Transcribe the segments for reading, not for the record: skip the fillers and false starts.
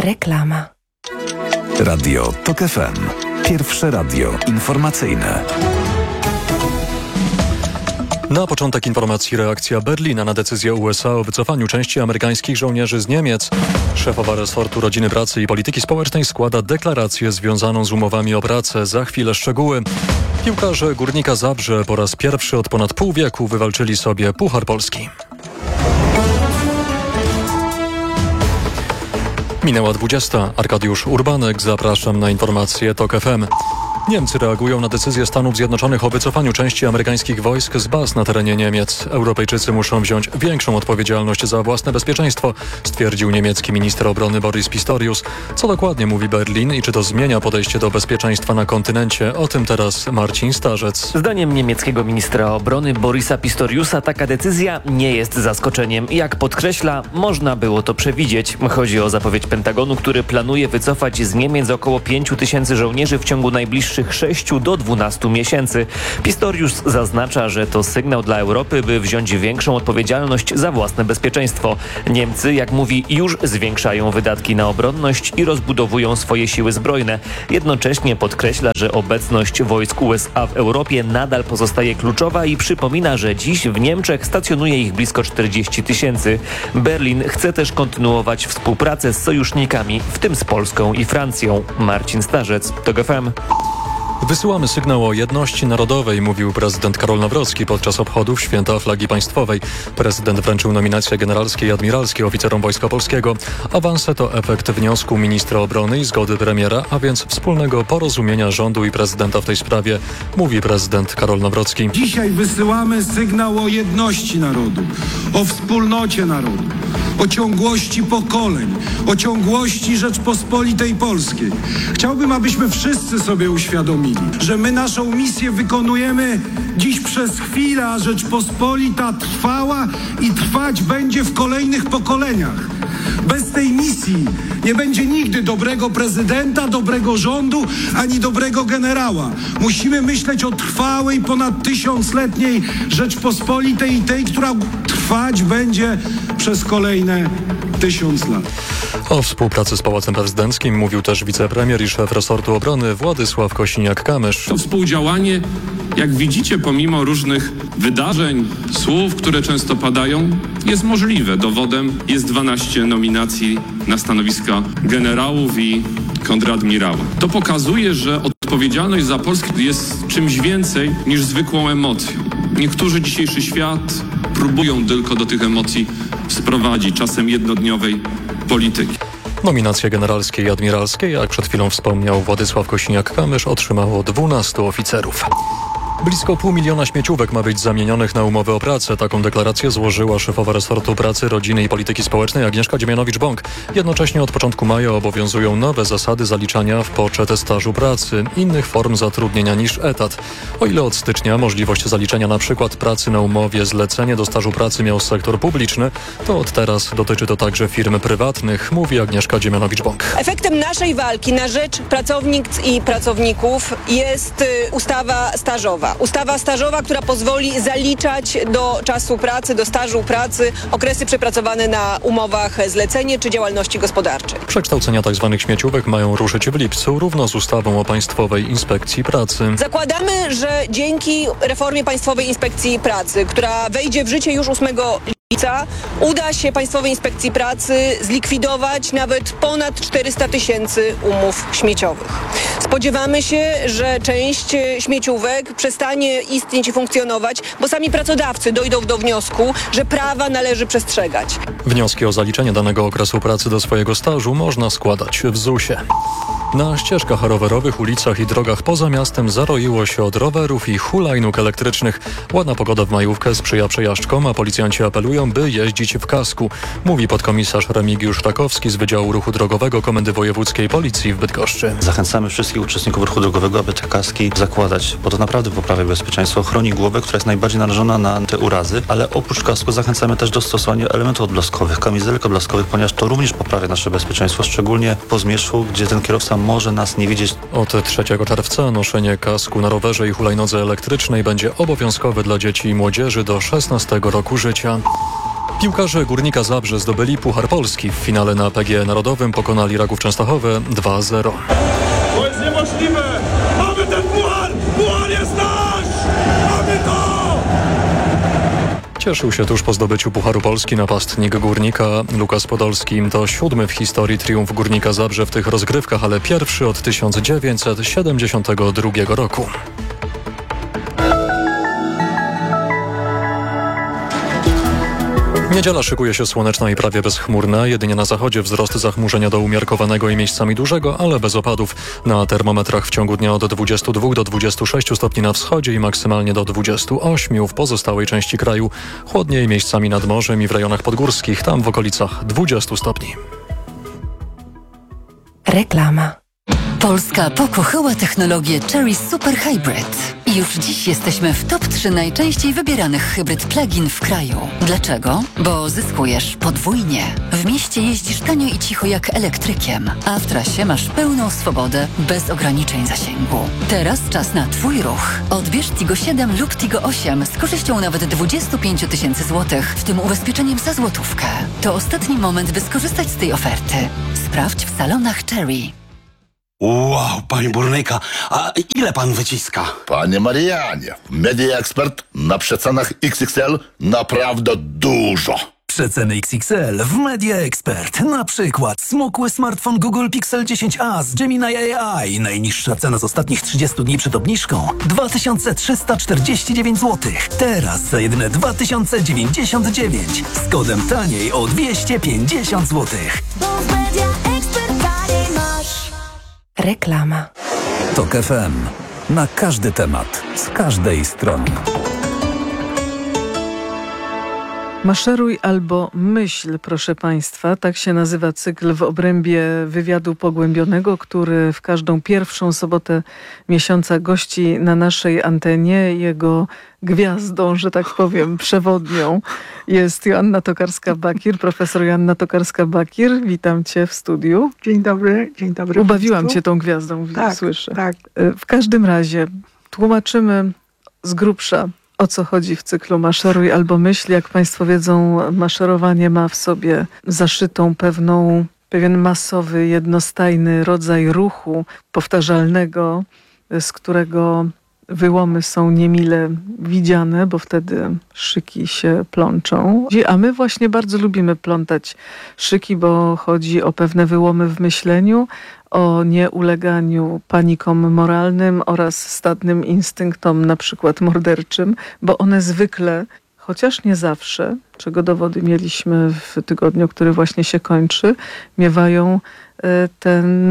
Reklama. Radio TOK FM. Pierwsze radio informacyjne. Na początek informacji reakcja Berlina na decyzję USA o wycofaniu części amerykańskich żołnierzy z Niemiec. Szefowa resortu Rodziny, Pracy i Polityki Społecznej składa deklarację związaną z umowami o pracę. Za chwilę szczegóły. Piłkarze Górnika Zabrze po raz pierwszy od ponad pół wieku wywalczyli sobie Puchar Polski. Minęła 20. Arkadiusz Urbanek. Zapraszam na informacje TOK FM. Niemcy reagują na decyzję Stanów Zjednoczonych o wycofaniu części amerykańskich wojsk z baz na terenie Niemiec. Europejczycy muszą wziąć większą odpowiedzialność za własne bezpieczeństwo, stwierdził niemiecki minister obrony Boris Pistorius. Co dokładnie mówi Berlin i czy to zmienia podejście do bezpieczeństwa na kontynencie? O tym teraz Marcin Starzec. Zdaniem niemieckiego ministra obrony Borisa Pistoriusa taka decyzja nie jest zaskoczeniem. Jak podkreśla, można było to przewidzieć. Chodzi o zapowiedź Pentagonu, który planuje wycofać z Niemiec około 5000 żołnierzy w ciągu najbliższych 6 do 12 miesięcy. Pistorius zaznacza, że to sygnał dla Europy, by wziąć większą odpowiedzialność za własne bezpieczeństwo. Niemcy, jak mówi, już zwiększają wydatki na obronność i rozbudowują swoje siły zbrojne. Jednocześnie podkreśla, że obecność wojsk USA w Europie nadal pozostaje kluczowa i przypomina, że dziś w Niemczech stacjonuje ich blisko 40 000. Berlin chce też kontynuować współpracę z sojusznikami, w tym z Polską i Francją. Marcin Starzec, TOK FM. Wysyłamy sygnał o jedności narodowej, mówił prezydent Karol Nawrocki podczas obchodów Święta Flagi Państwowej. Prezydent wręczył nominacje generalskie i admiralskie oficerom Wojska Polskiego. Awanse to efekt wniosku ministra obrony i zgody premiera, a więc wspólnego porozumienia rządu i prezydenta w tej sprawie, mówi prezydent Karol Nawrocki. Dzisiaj wysyłamy sygnał o jedności narodu, o wspólnocie narodu, o ciągłości pokoleń, o ciągłości Rzeczpospolitej Polskiej. Chciałbym, abyśmy wszyscy sobie uświadomili, że my naszą misję wykonujemy dziś przez chwilę, a Rzeczpospolita trwała i trwać będzie w kolejnych pokoleniach. Bez tej misji nie będzie nigdy dobrego prezydenta, dobrego rządu, ani dobrego generała. Musimy myśleć o trwałej, ponad 1000-letniej Rzeczpospolitej i tej, która trwać będzie przez kolejne 1000 lat. O współpracy z Pałacem Prezydenckim mówił też wicepremier i szef resortu obrony Władysław Kosiniak-Kamysz. To współdziałanie, jak widzicie, pomimo różnych wydarzeń, słów, które często padają, jest możliwe. Dowodem jest 12 nominacji na stanowiska generałów i kontradmirała. To pokazuje, że odpowiedzialność za Polskę jest czymś więcej niż zwykłą emocją. Niektórzy dzisiejszy świat próbują tylko do tych emocji sprowadzić, czasem jednodniowej polityki. Nominacje generalskie i admiralskie, jak przed chwilą wspomniał Władysław Kosiniak-Kamysz, otrzymało 12 oficerów. Blisko 500 000 śmieciówek ma być zamienionych na umowy o pracę. Taką deklarację złożyła szefowa resortu Pracy, Rodziny i Polityki Społecznej Agnieszka Dziemianowicz-Bąk. Jednocześnie od początku maja obowiązują nowe zasady zaliczania w poczet stażu pracy, innych form zatrudnienia niż etat. O ile od stycznia możliwość zaliczenia np. pracy na umowie zlecenie do stażu pracy miał sektor publiczny, to od teraz dotyczy to także firm prywatnych, mówi Agnieszka Dziemianowicz-Bąk. Efektem naszej walki na rzecz pracownic i pracowników jest ustawa stażowa. Ustawa stażowa, która pozwoli zaliczać do czasu pracy, do stażu pracy okresy przepracowane na umowach zlecenie czy działalności gospodarczej. Przekształcenia tzw. śmieciówek mają ruszyć w lipcu, równo z ustawą o Państwowej Inspekcji Pracy. Zakładamy, że dzięki reformie Państwowej Inspekcji Pracy, która wejdzie w życie już 8 lipca, uda się Państwowej Inspekcji Pracy zlikwidować nawet ponad 400 000 umów śmieciowych. Spodziewamy się, że część śmieciówek przestanie istnieć i funkcjonować, bo sami pracodawcy dojdą do wniosku, że prawa należy przestrzegać. Wnioski o zaliczenie danego okresu pracy do swojego stażu można składać w ZUS-ie. Na ścieżkach rowerowych, ulicach i drogach poza miastem zaroiło się od rowerów i hulajnóg elektrycznych. Ładna pogoda w majówkę sprzyja przejażdżkom, a policjanci apelują, by jeździć w kasku, mówi podkomisarz Remigiusz Rakowski z Wydziału Ruchu Drogowego Komendy Wojewódzkiej Policji w Bydgoszczy. Zachęcamy wszystkich uczestników ruchu drogowego, aby te kaski zakładać, bo to naprawdę poprawia bezpieczeństwo, chroni głowę, która jest najbardziej narażona na te urazy, ale oprócz kasku zachęcamy też do stosowania elementów odblaskowych, kamizelek odblaskowych, ponieważ to również poprawia nasze bezpieczeństwo, szczególnie po zmierzchu, gdzie ten kierowca może nas nie widzieć. Od 3 czerwca noszenie kasku na rowerze i hulajnodze elektrycznej będzie obowiązkowe dla dzieci i młodzieży do 16 roku życia. Piłkarze Górnika Zabrze zdobyli Puchar Polski. W finale na PGE Narodowym pokonali Raków Częstochowe 2-0. To jest niemożliwe! Mamy ten puchar! Puchar jest nasz! Mamy to! Cieszył się tuż po zdobyciu Pucharu Polski napastnik Górnika Lukas Podolski. To 7. w historii triumf Górnika Zabrze w tych rozgrywkach, ale pierwszy od 1972 roku. Niedziela szykuje się słoneczna i prawie bezchmurna. Jedynie na zachodzie wzrost zachmurzenia do umiarkowanego i miejscami dużego, ale bez opadów. Na termometrach w ciągu dnia od 22 do 26 stopni na wschodzie i maksymalnie do 28 w pozostałej części kraju. Chłodniej miejscami nad morzem i w rejonach podgórskich, tam w okolicach 20 stopni. Reklama. Polska pokochała technologię Chery Super Hybrid. I już dziś jesteśmy w top 3 najczęściej wybieranych hybryd plug-in w kraju. Dlaczego? Bo zyskujesz podwójnie. W mieście jeździsz tanio i cicho jak elektrykiem, a w trasie masz pełną swobodę, bez ograniczeń zasięgu. Teraz czas na Twój ruch. Odbierz Tigo 7 lub Tigo 8 z korzyścią nawet 25 000 złotych, w tym ubezpieczeniem za złotówkę. To ostatni moment, by skorzystać z tej oferty. Sprawdź w salonach Chery. Wow, panie burnyka, a ile pan wyciska? Panie Marianie, Media Expert na przecenach XXL naprawdę dużo. Przeceny XXL w Media Expert. Na przykład smukły smartfon Google Pixel 10a z Gemini AI. Najniższa cena z ostatnich 30 dni przed obniżką 2349 zł. Teraz za jedyne 2099 z kodem taniej o 250 zł. Bo w Media Expert taniej masz. Reklama. TOK FM. Na każdy temat, z każdej strony. Maszeruj albo myśl, proszę Państwa. Tak się nazywa cykl w obrębie wywiadu pogłębionego, który w każdą pierwszą sobotę miesiąca gości na naszej antenie. Jego gwiazdą, że tak powiem, przewodnią jest Joanna Tokarska-Bakir, profesor Joanna Tokarska-Bakir. Witam Cię w studiu. Dzień dobry, dzień dobry. Ubawiłam Cię tą gwiazdą, tak, słyszę. Tak. W każdym razie tłumaczymy z grubsza, o co chodzi w cyklu Maszeruj albo myśl. Jak Państwo wiedzą, maszerowanie ma w sobie zaszytą pewien masowy, jednostajny rodzaj ruchu powtarzalnego, z którego wyłomy są niemile widziane, bo wtedy szyki się plączą. A my właśnie bardzo lubimy plątać szyki, bo chodzi o pewne wyłomy w myśleniu, o nieuleganiu panikom moralnym oraz stadnym instynktom, na przykład morderczym, bo one zwykle, chociaż nie zawsze, czego dowody mieliśmy w tygodniu, który właśnie się kończy, miewają ten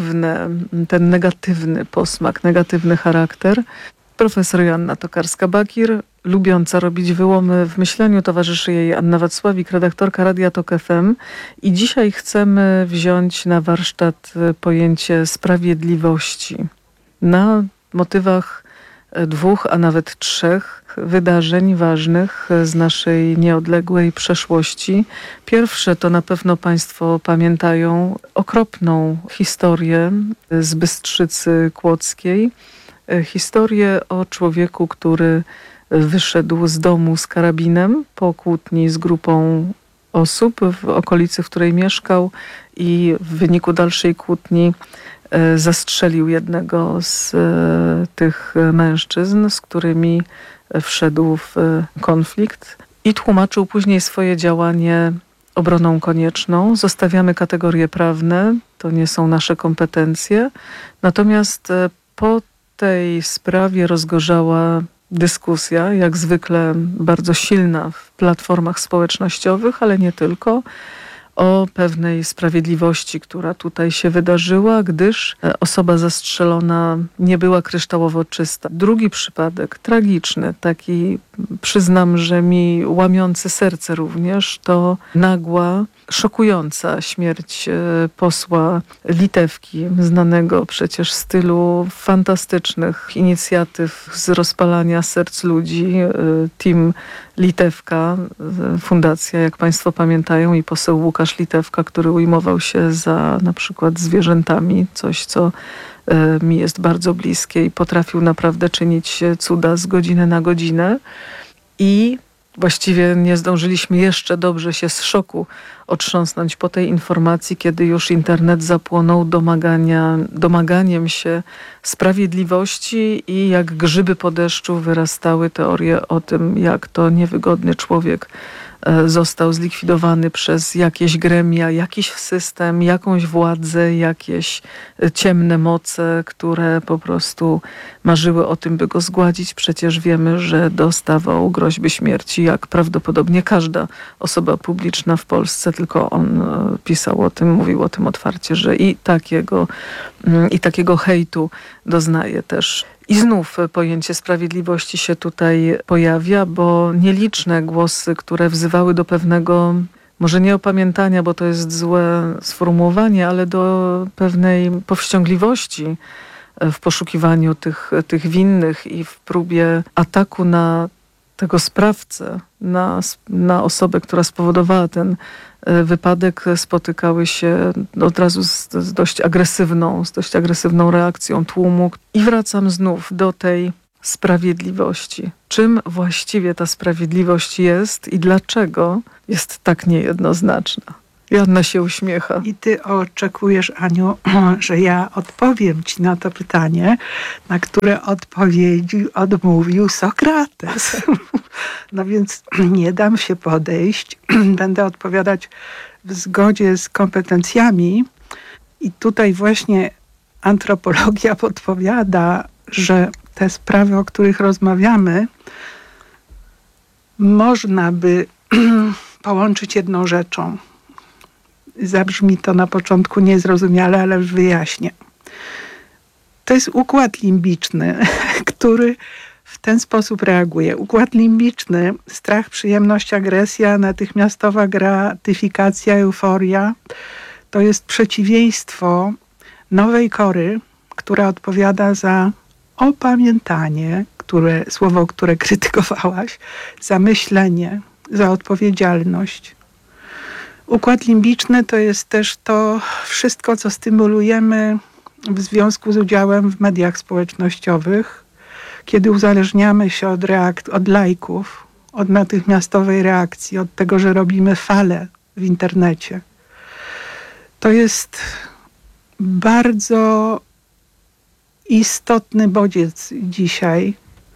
negatywny posmak, negatywny charakter. Profesor Joanna Tokarska-Bakir, lubiąca robić wyłomy w myśleniu, towarzyszy jej Anna Wacławik, redaktorka Radia TOK FM. I dzisiaj chcemy wziąć na warsztat pojęcie sprawiedliwości na motywach 2, a nawet 3 wydarzeń ważnych z naszej nieodległej przeszłości. Pierwsze to na pewno Państwo pamiętają okropną historię z Bystrzycy Kłodzkiej. Historię o człowieku, który wyszedł z domu z karabinem po kłótni z grupą osób w okolicy, w której mieszkał, i w wyniku dalszej kłótni zastrzelił jednego z tych mężczyzn, z którymi wszedł w konflikt, i tłumaczył później swoje działanie obroną konieczną. Zostawiamy kategorie prawne, to nie są nasze kompetencje. Natomiast po tej sprawie rozgorzała dyskusja, jak zwykle bardzo silna w platformach społecznościowych, ale nie tylko, o pewnej sprawiedliwości, która tutaj się wydarzyła, gdyż osoba zastrzelona nie była kryształowo czysta. Drugi przypadek, tragiczny, taki, przyznam, że mi łamiący serce również, to nagła, szokująca śmierć posła Litewki, znanego przecież z tylu fantastycznych inicjatyw z rozpalania serc ludzi. Team Litewka, fundacja, jak Państwo pamiętają, i poseł Łukasz Litewka, który ujmował się za na przykład zwierzętami, coś co mi jest bardzo bliskie, i potrafił naprawdę czynić cuda z godziny na godzinę. I Właściwie nie zdążyliśmy jeszcze dobrze się z szoku otrząsnąć po tej informacji, kiedy już internet zapłonął domaganiem się sprawiedliwości i jak grzyby po deszczu wyrastały teorie o tym, jak to niewygodny człowiek został zlikwidowany przez jakieś gremia, jakiś system, jakąś władzę, jakieś ciemne moce, które po prostu marzyły o tym, by go zgładzić. Przecież wiemy, że dostawał groźby śmierci, jak prawdopodobnie każda osoba publiczna w Polsce, tylko on pisał o tym, mówił o tym otwarcie, że i takiego hejtu doznaje też. I znów pojęcie sprawiedliwości się tutaj pojawia, bo nieliczne głosy, które wzywały do pewnego, może nie opamiętania, bo to jest złe sformułowanie, ale do pewnej powściągliwości w poszukiwaniu tych winnych i w próbie ataku na tego sprawcę, na osobę, która spowodowała ten wypadek, spotykały się od razu z dość agresywną reakcją tłumu. I wracam znów do tej sprawiedliwości. Czym właściwie ta sprawiedliwość jest i dlaczego jest tak niejednoznaczna? Joanna się uśmiecha. I ty oczekujesz, Aniu, że ja odpowiem ci na to pytanie, na które odpowiedzi odmówił Sokrates. No więc nie dam się podejść. Będę odpowiadać w zgodzie z kompetencjami. I tutaj właśnie antropologia podpowiada, że te sprawy, o których rozmawiamy, można by połączyć jedną rzeczą. Zabrzmi to na początku niezrozumiale, ale już wyjaśnię. To jest układ limbiczny, który w ten sposób reaguje. Układ limbiczny, strach, przyjemność, agresja, natychmiastowa gratyfikacja, euforia, to jest przeciwieństwo nowej kory, która odpowiada za opamiętanie, słowo, które krytykowałaś, za myślenie, za odpowiedzialność. Układ limbiczny to jest też to wszystko, co stymulujemy w związku z udziałem w mediach społecznościowych, kiedy uzależniamy się od lajków, od natychmiastowej reakcji, od tego, że robimy falę w internecie. To jest bardzo istotny bodziec dzisiaj.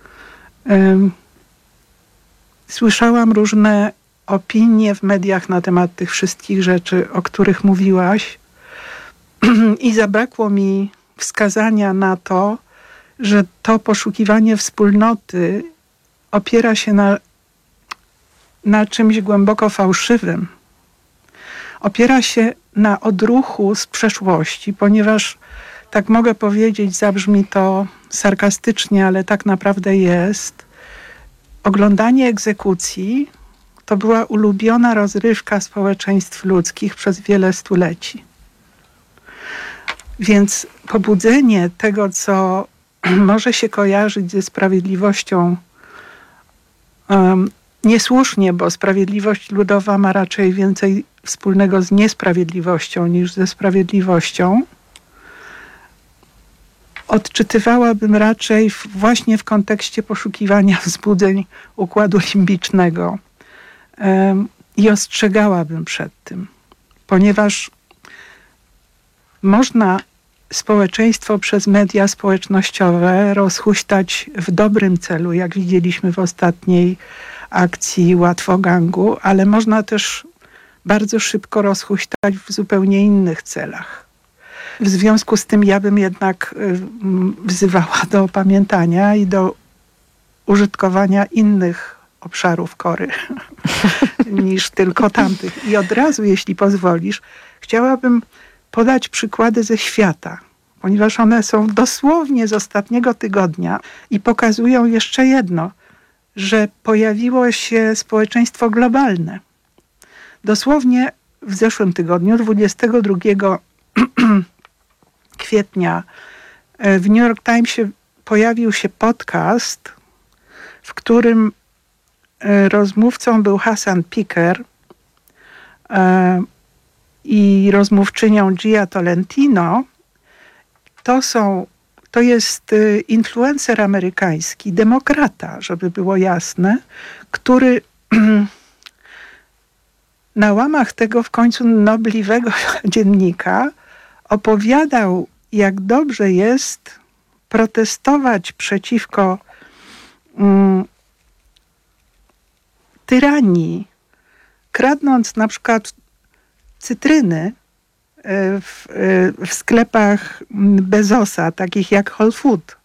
Słyszałam różne opinie w mediach na temat tych wszystkich rzeczy, o których mówiłaś i zabrakło mi wskazania na to, że to poszukiwanie wspólnoty opiera się na czymś głęboko fałszywym. Opiera się na odruchu z przeszłości, ponieważ, tak mogę powiedzieć, zabrzmi to sarkastycznie, ale tak naprawdę jest, oglądanie egzekucji to była ulubiona rozrywka społeczeństw ludzkich przez wiele stuleci. Więc pobudzenie tego, co może się kojarzyć ze sprawiedliwością niesłusznie, bo sprawiedliwość ludowa ma raczej więcej wspólnego z niesprawiedliwością niż ze sprawiedliwością, odczytywałabym raczej właśnie w kontekście poszukiwania wzbudzeń układu limbicznego i ostrzegałabym przed tym, ponieważ można społeczeństwo przez media społecznościowe rozhuśtać w dobrym celu, jak widzieliśmy w ostatniej akcji Łatwogangu, ale można też bardzo szybko rozhuśtać w zupełnie innych celach. W związku z tym ja bym jednak wzywała do opamiętania i do użytkowania innych obszarów kory niż tylko tamtych. I od razu, jeśli pozwolisz, chciałabym podać przykłady ze świata, ponieważ one są dosłownie z ostatniego tygodnia i pokazują jeszcze jedno, że pojawiło się społeczeństwo globalne. Dosłownie w zeszłym tygodniu, 22 kwietnia, w New York Timesie pojawił się podcast, w którym rozmówcą był Hasan Piker i rozmówczynią Gia Tolentino. To jest influencer amerykański, demokrata, żeby było jasne, który na łamach tego w końcu nobliwego dziennika opowiadał, jak dobrze jest protestować przeciwko tyranii, kradnąc na przykład cytryny w sklepach Bezosa, takich jak Whole Food.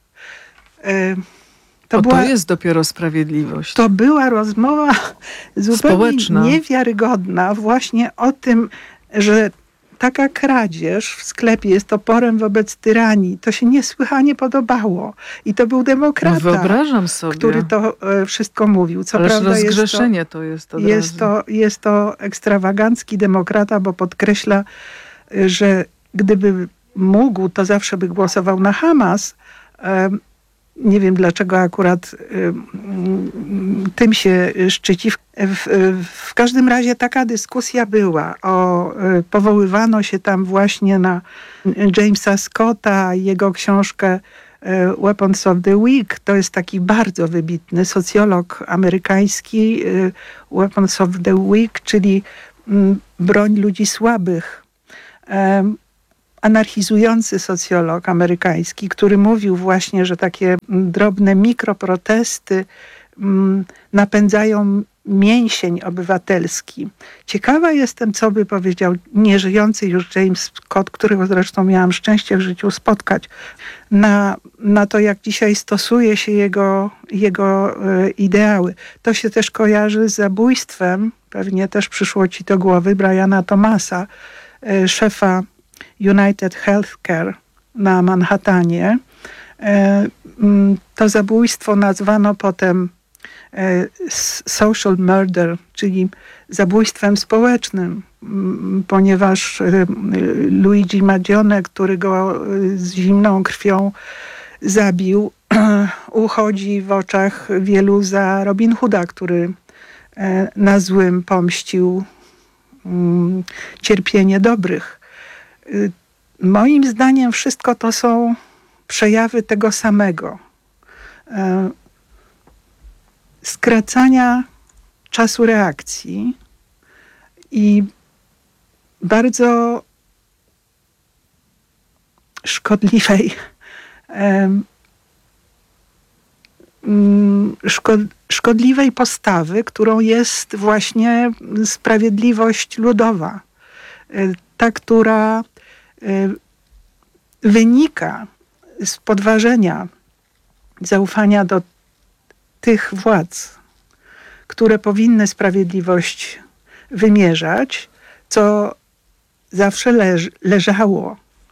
To jest dopiero sprawiedliwość. To była rozmowa zupełnie społeczna, niewiarygodna właśnie o tym, że taka kradzież w sklepie jest oporem wobec tyranii. To się niesłychanie podobało. I to był demokrata, no wyobrażam sobie, który to wszystko mówił. Co ależ prawda rozgrzeszenie to jest od razu. Jest to ekstrawagancki demokrata, bo podkreśla, że gdyby mógł, to zawsze by głosował na Hamas. Nie wiem, dlaczego akurat tym się szczyci. W każdym razie taka dyskusja była. Powoływano się tam właśnie na Jamesa Scotta, jego książkę Weapons of the Weak. To jest taki bardzo wybitny socjolog amerykański. Weapons of the Weak, czyli broń ludzi słabych. Anarchizujący socjolog amerykański, który mówił właśnie, że takie drobne mikroprotesty napędzają mięsień obywatelski. Ciekawa jestem, co by powiedział nieżyjący już James Scott, którego zresztą miałam szczęście w życiu spotkać, na to, jak dzisiaj stosuje się jego ideały. To się też kojarzy z zabójstwem, pewnie też przyszło ci do głowy, Briana Thomasa, szefa United Healthcare na Manhattanie. To zabójstwo nazwano potem social murder, czyli zabójstwem społecznym, ponieważ Luigi Maggione, który go z zimną krwią zabił, uchodzi w oczach wielu za Robin Hooda, który na złym pomścił cierpienie dobrych. Moim zdaniem wszystko to są przejawy tego samego. Skracania czasu reakcji i bardzo szkodliwej postawy, którą jest właśnie sprawiedliwość ludowa. Ta, która wynika z podważenia zaufania do tych władz, które powinny sprawiedliwość wymierzać, co zawsze leżało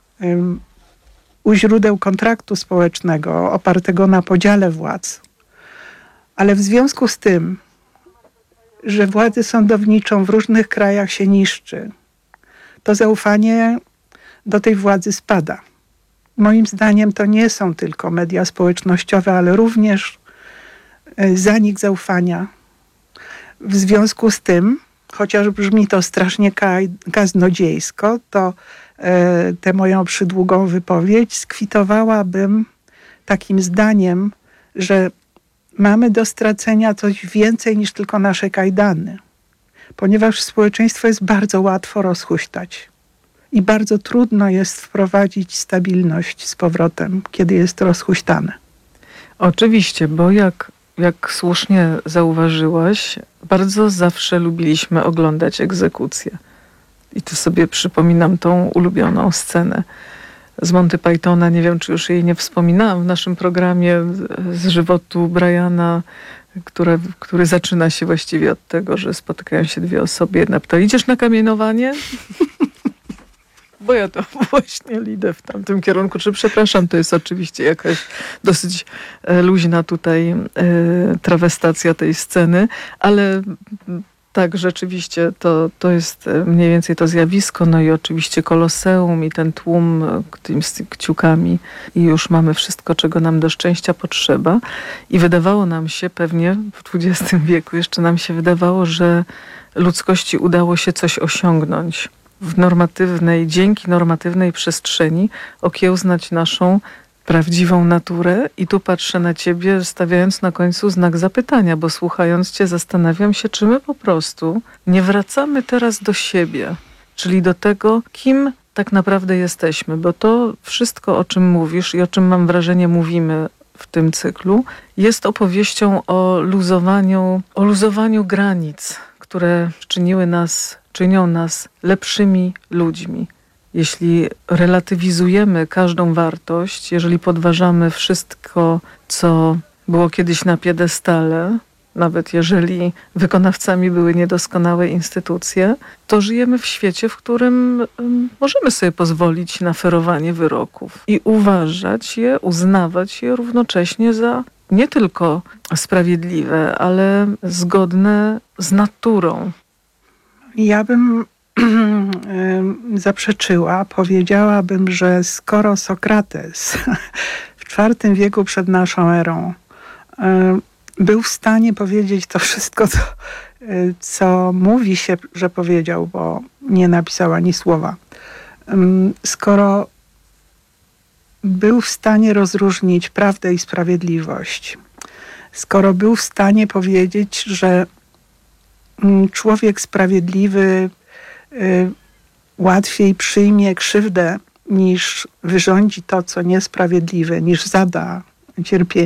u źródeł kontraktu społecznego opartego na podziale władz. Ale w związku z tym, że władzę sądowniczą w różnych krajach się niszczy, to zaufanie do tej władzy spada. Moim zdaniem to nie są tylko media społecznościowe, ale również zanik zaufania. W związku z tym, chociaż brzmi to strasznie kaznodziejsko, to tę moją przydługą wypowiedź skwitowałabym takim zdaniem, że mamy do stracenia coś więcej niż tylko nasze kajdany. Ponieważ społeczeństwo jest bardzo łatwo rozhuśtać i bardzo trudno jest wprowadzić stabilność z powrotem, kiedy jest rozhuśtane. Oczywiście, bo jak słusznie zauważyłaś, bardzo zawsze lubiliśmy oglądać egzekucje. I tu sobie przypominam tą ulubioną scenę z Monty Pythona. Nie wiem, czy już jej nie wspominałam w naszym programie, z żywotu Briana, który zaczyna się właściwie od tego, że spotykają się dwie osoby. Jedna pyta: idziesz na kamienowanie? Bo ja to właśnie idę w tamtym kierunku. Czy przepraszam, to jest oczywiście jakaś dosyć luźna tutaj trawestacja tej sceny, ale tak, rzeczywiście to jest mniej więcej to zjawisko. No i oczywiście Koloseum i ten tłum z kciukami i już mamy wszystko, czego nam do szczęścia potrzeba. I wydawało nam się pewnie w XX wieku, jeszcze nam się wydawało, że ludzkości udało się coś osiągnąć. Dzięki normatywnej przestrzeni okiełznać naszą prawdziwą naturę i tu patrzę na ciebie, stawiając na końcu znak zapytania, bo słuchając cię zastanawiam się, czy my po prostu nie wracamy teraz do siebie, czyli do tego, kim tak naprawdę jesteśmy, bo to wszystko, o czym mówisz i o czym mam wrażenie mówimy w tym cyklu, jest opowieścią o luzowaniu granic, które czynią nas lepszymi ludźmi. Jeśli relatywizujemy każdą wartość, jeżeli podważamy wszystko, co było kiedyś na piedestale, nawet jeżeli wykonawcami były niedoskonałe instytucje, to żyjemy w świecie, w którym możemy sobie pozwolić na ferowanie wyroków i uznawać je równocześnie za nie tylko sprawiedliwe, ale zgodne z naturą. Ja bym zaprzeczyła, powiedziałabym, że skoro Sokrates w IV wieku przed naszą erą był w stanie powiedzieć to wszystko, co mówi się, że powiedział, bo nie napisał ani słowa. Skoro był w stanie rozróżnić prawdę i sprawiedliwość, skoro był w stanie powiedzieć, że człowiek sprawiedliwy łatwiej przyjmie krzywdę, niż wyrządzi to, co niesprawiedliwe, niż zada cierpienie,